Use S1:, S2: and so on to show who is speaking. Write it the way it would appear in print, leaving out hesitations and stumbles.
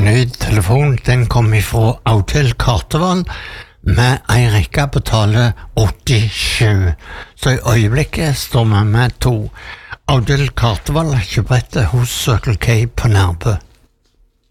S1: ny telefon, den kom ifra Audhild Kartevold med ei rekke på tallet 87. Så i øyeblikket står vi med to. Audhild Kartevold kjøpte hos Circle K på Nærbø.